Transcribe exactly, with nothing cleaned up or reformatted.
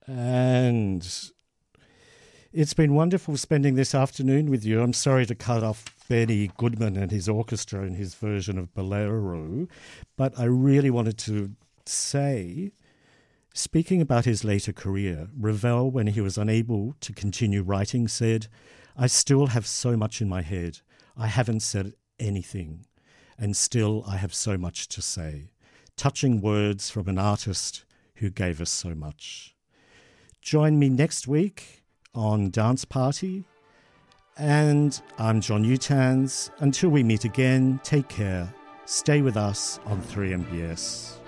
And it's been wonderful spending this afternoon with you. I'm sorry to cut off Benny Goodman and his orchestra and his version of Bolero, but I really wanted to say, speaking about his later career, Ravel, when he was unable to continue writing, said, "I still have so much in my head. I haven't said anything, and still I have so much to say." Touching words from an artist who gave us so much. Join me next week on Dance Party. And I'm John Utans. Until we meet again, take care. Stay with us on three M B S.